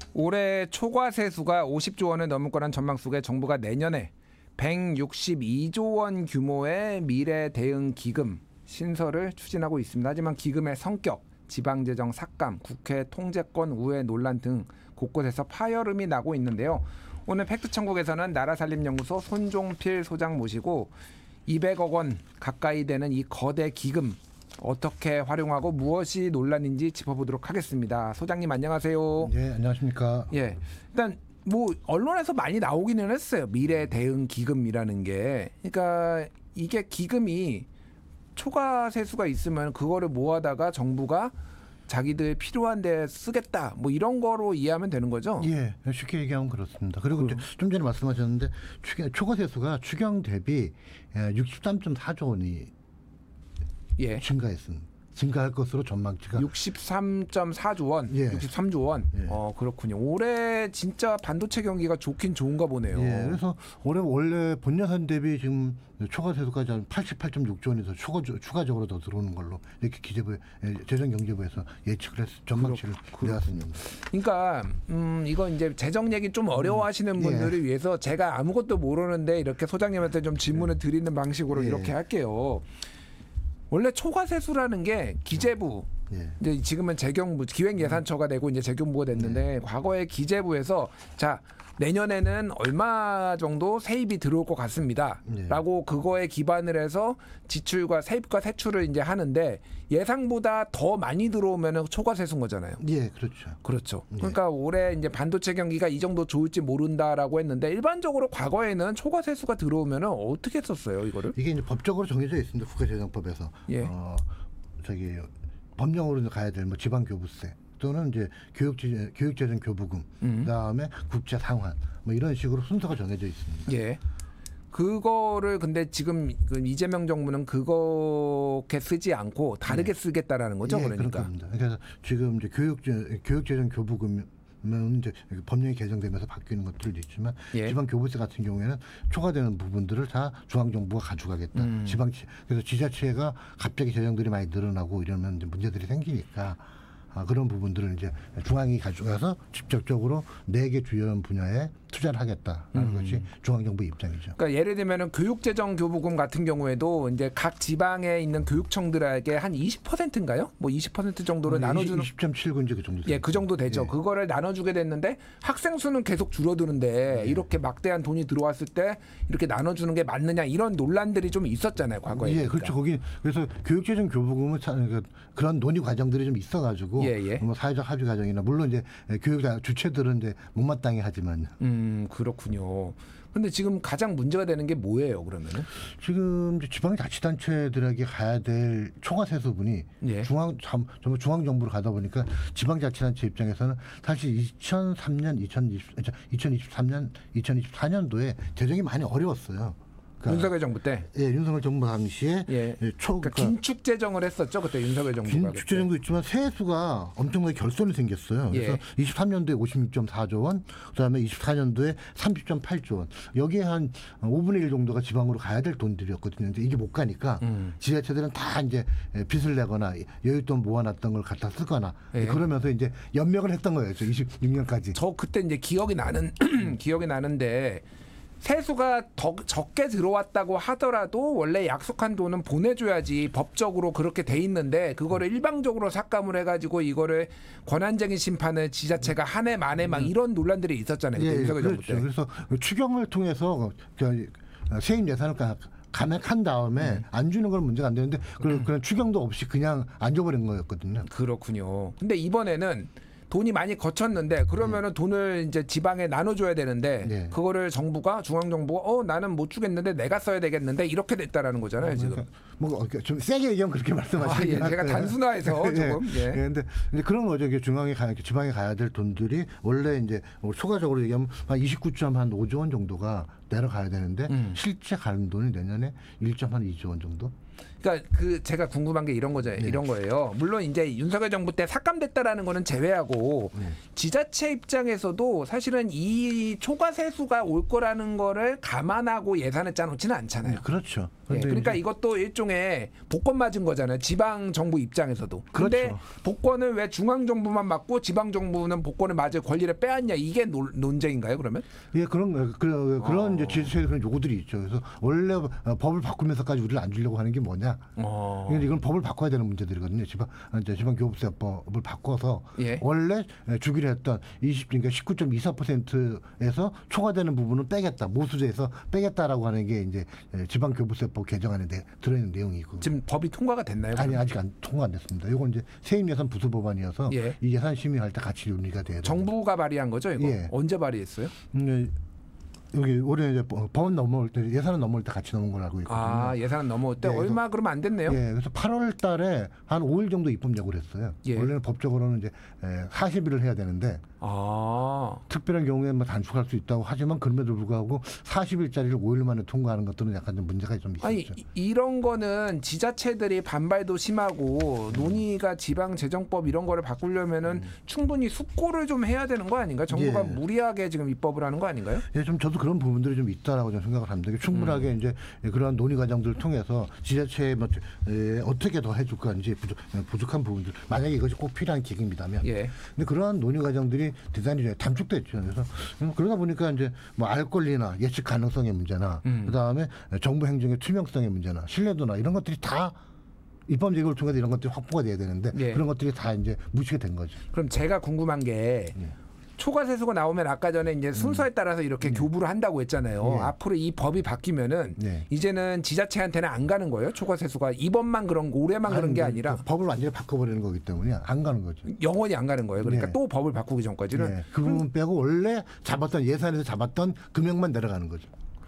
올해 초과 세수가 50조 원을 넘을 거란 전망 속에 정부가 내년에 162조 원 규모의 미래 대응 기금 신설을 추진하고 있습니다. 하지만 기금의 성격, 지방재정 삭감, 국회 통제권 우회 논란 등 곳곳에서 파열음이 나고 있는데요. 오늘 팩트천국에서는 나라살림연구소 손종필 소장 모시고 200억 원 가까이 되는 이 거대 기금 어떻게 활용하고 무엇이 논란인지 짚어보도록 하겠습니다. 소장님 안녕하세요. 네, 안녕하십니까. 예, 일단 뭐 언론에서 많이 나오기는 했어요. 미래 대응 기금이라는 게. 그러니까 이게 기금이 초과 세수가 있으면 그거를 모아다가 정부가 자기들 필요한 데 쓰겠다. 뭐 이런 거로 이해하면 되는 거죠? 예, 쉽게 얘기하면 그렇습니다. 그리고 좀 전에 말씀하셨는데 초과 세수가 추경 대비 63.4조 원이 증가할 것으로 전망치가 63.4조 원, 예. 63조 원. 예. 그렇군요. 올해 진짜 반도체 경기가 좋긴 좋은가 보네요. 예, 그래서 올해 원래 본 예산 대비 지금 초과 세수까지 한 88.6조 원에서 추가적으로 더 들어오는 걸로 이렇게 재정경제부에서 예측을 해서 전망치를 내왔습니다. 그러니까 이거 이제 재정 얘기 좀 어려워하시는 분들을 위해서 제가 아무것도 모르는데 이렇게 소장님한테 좀 질문을 드리는 방식으로 이렇게 할게요. 원래 초과 세수라는 게 기재부, 이제 지금은 재경부, 기획예산처가 되고 이제 재경부가 됐는데 과거에 기재부에서 자 내년에는 얼마 정도 세입이 들어올 것 같습니다.라고 그거에 기반을 해서 지출과 세입과 세출을 이제 하는데 예상보다 더 많이 들어오면은 초과 세수인 거잖아요. 예, 그렇죠. 그렇죠. 그러니까 올해 이제 반도체 경기가 이 정도 좋을지 모른다라고 했는데 일반적으로 과거에는 초과 세수가 들어오면은 어떻게 했었어요, 이거를? 이게 이제 법적으로 정해져 있습니다. 국가재정법에서. 예. 법령으로 가야 될 뭐 지방교부세 또는 이제 교육재정 교부금, 그다음에 국제 상환 뭐 이런 식으로 순서가 정해져 있습니다. 예. 그거를 근데 지금 이재명 정부는 그렇게 쓰지 않고 다르게 쓰겠다라는 거죠, 그러니까. 그렇습니다. 그래서 지금 이제 교육재정 교부금 이제 법령이 개정되면서 바뀌는 것들도 있지만 지방 교부세 같은 경우에는 초과되는 부분들을 다 중앙정부가 가져가겠다. 그래서 지자체가 갑자기 재정들이 많이 늘어나고 이러면 이제 문제들이 생기니까 그런 부분들을 이제 중앙이 가져가서 직접적으로 4개 주요 분야에 투자를 하겠다라는 것이 중앙정부 입장이죠. 그러니까 예를 들면은 교육재정교부금 같은 경우에도 이제 각 지방에 있는 교육청들에게 한 20%인가요? 뭐 20% 정도를 나눠주는 20.79인지 그 정도. 예, 그 정도 되죠. 그거를 나눠주게 됐는데 학생 수는 계속 줄어드는데 이렇게 막대한 돈이 들어왔을 때 이렇게 나눠주는 게 맞느냐 이런 논란들이 좀 있었잖아요, 과거에. 예, 그렇죠. 거기 그래서 교육재정교부금은 그런 논의 과정들이 좀 있어가지고 뭐 사회적 합의 과정이나 물론 이제 교육 주체들은 이제 못마땅해 하지만. 그렇군요. 근데 지금 가장 문제가 되는 게 뭐예요, 그러면은? 지금 지방자치단체들에게 가야 될 초과세수분이 전부 중앙정부로 가다 보니까 지방자치단체 입장에서는 사실 2023년, 2024년도에 재정이 많이 어려웠어요. 윤석열 정부 때? 예, 윤석열 정부 당시에 그러니까 긴축 재정을 했었죠, 그때 윤석열 정부가. 긴축 재정도 있지만 세수가 엄청나게 결손이 생겼어요. 그래서 23년도에 56.4조 원, 그다음에 24년도에 30.8조 원. 여기에 한 5분의 1 정도가 지방으로 가야 될 돈들이었거든요. 근데 이게 못 가니까 지자체들은 다 이제 빚을 내거나 여윳돈 모아놨던 걸 갖다 쓰거나 그러면서 이제 연명을 했던 거예요. 26년까지. 저 그때 이제 기억이 나는데. 세수가 더 적게 들어왔다고 하더라도 원래 약속한 돈은 보내줘야지 법적으로 그렇게 돼 있는데 그거를 일방적으로 삭감을 해가지고 이거를 권한쟁의 심판을 지자체가 한 해 만에 막 이런 논란들이 있었잖아요. 윤석열 정부 때. 그래서 추경을 통해서 세입 예산을 감액한 다음에 안 주는 건 문제가 안 되는데 그런 추경도 없이 그냥 안 줘버린 거였거든요. 그렇군요. 근데 이번에는 돈이 많이 거쳤는데 그러면은 돈을 이제 지방에 나눠줘야 되는데 그거를 중앙정부가 나는 못 주겠는데 내가 써야 되겠는데 이렇게 됐다라는 거잖아요, 지금. 뭐 좀 세게 얘기하면 그렇게 말씀하시는 제가 단순화해서 조금. 근데 그런 거죠. 지방에 가야 될 돈들이 원래 이제 초과적으로 얘기하면 한 29.5조 원 정도가 내려가야 되는데 실제 가는 돈이 내년에 1.2조 원 정도. 그러니까 제가 궁금한 게 이런 거예요. 물론 이제 윤석열 정부 때 삭감됐다라는 거는 제외하고 지자체 입장에서도 사실은 이 초과 세수가 올 거라는 거를 감안하고 예산을 짜놓지는 않잖아요. 그렇죠. 그런데 그러니까 이제 이것도 일종의 복권 맞은 거잖아요. 지방 정부 입장에서도. 근데 그렇죠. 복권을 왜 중앙 정부만 맞고 지방 정부는 복권을 맞을 권리를 빼앗냐 이게 논쟁인가요? 그러면? 예, 그런 이제 지자체의 그런 요구들이 있죠. 그래서 원래 법을 바꾸면서까지 우리를 안 주려고 하는 게 뭐냐? 근데 이건 법을 바꿔야 되는 문제들이거든요. 지방교부세법을 바꿔서 예. 원래 주기로 했던 그러니까 19.24%에서 초과되는 부분은 빼겠다, 모수제에서 빼겠다라고 하는 게 이제 지방교부세법 개정안에 들어있는 내용이고. 지금 법이 통과가 됐나요? 아니 아직 통과 안 됐습니다. 이건 이제 세임예산 부수법안이어서 예. 이 예산 심의할 때 같이 논의가 돼야 돼요. 정부가 발의한 거죠, 이거? 예. 언제 발의했어요? 여기 올해 이제 법은 넘어올 때 예산은 넘어올 때 같이 넘은 걸 알고 있거든요. 아, 예산 넘어올 때 네, 얼마 그러면 안 됐네요. 예, 그래서 8월 달에 한 5일 정도 입법 예고를 했어요. 예. 원래는 법적으로는 이제 40일을 해야 되는데 아, 특별한 경우에 뭐 단축할 수 있다고 하지만 그럼에도 불구하고 40일짜리를 5일 만에 통과하는 것들은 약간 좀 문제가 좀 있었죠. 아니 이런 거는 지자체들이 반발도 심하고 논의가 지방재정법 이런 거를 바꾸려면은 충분히 숙고를 좀 해야 되는 거 아닌가? 정부가 예. 무리하게 지금 입법을 하는 거 아닌가요? 예, 좀 저도 그런 부분들이 좀 있다라고 저는 생각을 합니다. 충분하게 이제 그러한 논의 과정들을 통해서 지자체에 어떻게 더 해줄 건지 부족한 부분들 만약에 이것이 꼭 필요한 기금이라면. 예. 근데 그러한 논의 과정들이 대단히 이제 단축됐죠. 그래서 그러다 보니까 이제 뭐 알 권리나 예측 가능성의 문제나 그다음에 정부 행정의 투명성의 문제나 신뢰도나 이런 것들이 다 입법 제도를 통해서 이런 것들이 확보가 돼야 되는데 예. 그런 것들이 다 이제 묻히게 된 거죠. 그럼 제가 궁금한 게 초과세수가 나오면 아까 전에 이제 순서에 따라서 이렇게 교부를 한다고 했잖아요. 예. 앞으로 이 법이 바뀌면은 예. 이제는 지자체한테는 안 가는 거예요. 초과세수가 이번만 그런 올해만 그런 게 아니라 법을 완전히 바꿔버리는 거기 때문에 안 가는 거죠. 영원히 안 가는 거예요. 그러니까 예. 또 법을 바꾸기 전까지는. 네, 그 부분 빼고 원래 잡았던 예산에서 잡았던 금액만 내려가는 거죠.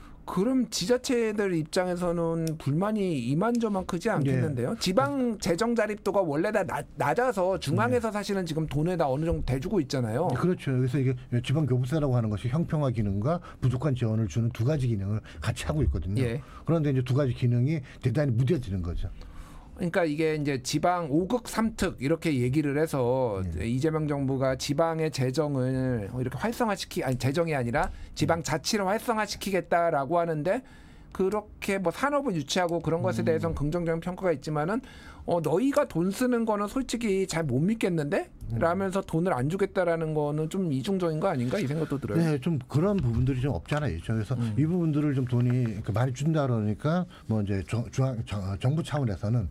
그럼 지자체들 입장에서는 불만이 이만저만 크지 않겠는데요. 지방 재정 자립도가 원래 다 낮아서 중앙에서 사실은 지금 돈을 다 어느 정도 대주고 있잖아요. 그렇죠. 그래서 이게 지방교부세라고 하는 것이 형평화 기능과 부족한 지원을 주는 두 가지 기능을 같이 하고 있거든요. 예. 그런데 이제 두 가지 기능이 대단히 무뎌지는 거죠. 그러니까 이게 이제 지방 5극 3특 이렇게 얘기를 해서 이재명 정부가 지방의 재정을 이렇게 재정이 아니라 지방 자치를 활성화시키겠다라고 하는데 그렇게 뭐 산업을 유치하고 그런 것에 대해서는 긍정적인 평가가 있지만은 너희가 돈 쓰는 거는 솔직히 잘 못 믿겠는데? 라면서 돈을 안 주겠다라는 거는 좀 이중적인 거 아닌가 이 생각도 들어요. 네, 좀 그런 부분들이 좀 없지 않아 있죠. 그래서 이 부분들을 좀 돈이 많이 준다 그러니까 뭐 이제 정부 차원에서는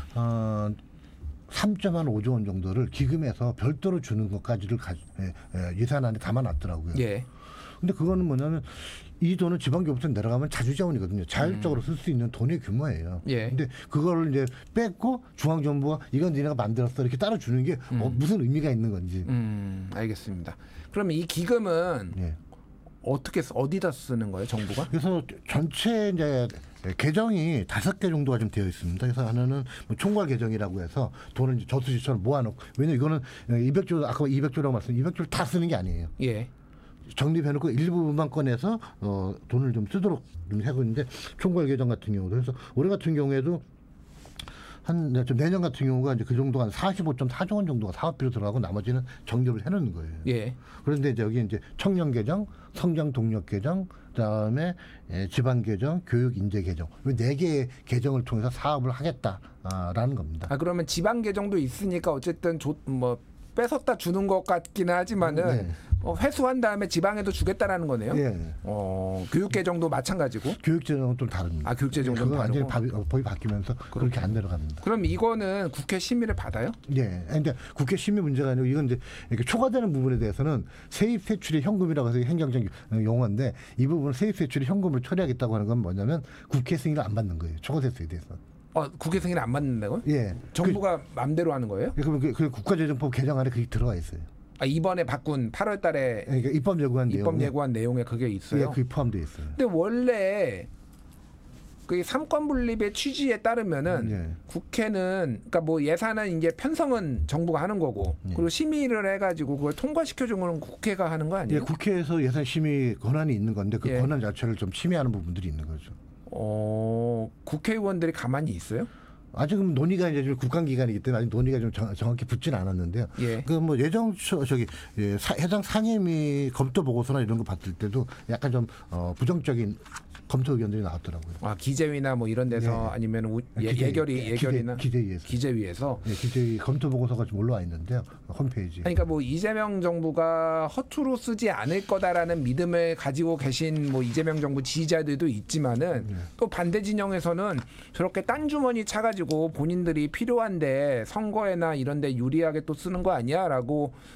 3.5조 원 정도를 기금에서 별도로 주는 것까지를 예산안에 담아놨더라고요. 예. 근데 그거는 뭐냐면 이 돈은 지방교부세 내려가면 자주자원이거든요. 자율적으로 쓸 수 있는 돈의 규모예요. 예. 근데 그거를 이제 뺐고 중앙정부가 이건 니네가 만들었어 이렇게 따로 주는 게 무슨 의미가 있는 건지. 알겠습니다. 그럼 이 기금은 예. 어디다 쓰는 거예요, 정부가? 그래서 전체 이제 계정이 5개 정도가 좀 되어 있습니다. 그래서 하나는 뭐 총괄 계정이라고 해서 돈을 이제 저수지처럼 모아놓고 왜냐면 이거는 200조 아까 200조라고 말씀 200조를 다 쓰는 게 아니에요. 예. 적립해놓고 일부분만 꺼내서 돈을 좀 쓰도록 좀 하고 있는데 총괄 계정 같은 경우도 그래서 올해 같은 경우에도 좀 내년 같은 경우가 이제 그 정도가 한 45.4조 원 정도가 사업비로 들어가고 나머지는 적립을 해놓는 거예요. 예. 그런데 이제 여기 이제 청년 계정, 성장 동력 계정, 그다음에 지방 계정, 교육 인재 계정 이 4개의 계정을 통해서 사업을 하겠다라는 겁니다. 아 그러면 지방 계정도 있으니까 어쨌든 뭐 뺏었다 주는 것 같기는 하지만은 네. 회수한 다음에 지방에도 주겠다라는 거네요. 예. 교육 계정도 마찬가지고. 교육 재정은 좀 다릅니다. 아 교육 계정도 그거 완전히 다르고. 법이 바뀌면서 그렇게 안 내려갑니다. 그럼 이거는 국회 심의를 받아요? 예. 근데 국회 심의 문제가 아니고 이건 이제 이렇게 초과되는 부분에 대해서는 세입 세출의 현금이라고 해서 행정적 용어인데 이 부분은 세입 세출의 현금으로 처리하겠다고 하는 건 뭐냐면 국회 승인을 안 받는 거예요. 초과세수에 대해서. 국회 승인 안 받는다고요? 예. 정부가 맘대로 하는 거예요? 그러면 그 국가재정법 개정안에 그게 들어가 있어요. 아, 이번에 바꾼 8월달에 그러니까 입법 예고한 내용에 그게 있어요. 예, 그게 포함되어 있어요. 근데 원래 그 삼권 분립의 취지에 따르면은 예. 국회는 그러니까 뭐 예산은 이제 편성은 정부가 하는 거고 예. 그리고 심의를 해가지고 그걸 통과시켜 주는 건 국회가 하는 거 예, 아니에요? 국회에서 예산 심의 권한이 있는 건데 그 예. 권한 자체를 좀 침해하는 부분들이 있는 거죠. 국회의원들이 가만히 있어요? 아직은 논의가 이제 좀 국감기간이기 때문에 아직 논의가 좀 정확히 붙지는 않았는데요. 예. 그 뭐 해당 상임위 검토 보고서나 이런 거 봤을 때도 약간 좀 부정적인 검토 의견들이 나왔더라고요. 아 기재위나 뭐 이런 데서 네. 아니면 기재위, 예결이나 기재위에서. 기재위에서. 네, 기재위 검토 보고서가 좀 올라와 있는데요. 홈페이지에. 그러니까 뭐 이재명 정부가 허투루 쓰지 않을 거다라는 믿음을 가지고 계신 뭐 이재명 정부 지지자들도 있지만은 또 반대 진영에서는 저렇게 딴 주머니 차가지고 본인들이 필요한데 선거에나 이런데 유리하게 또 쓰는 거 아니야라고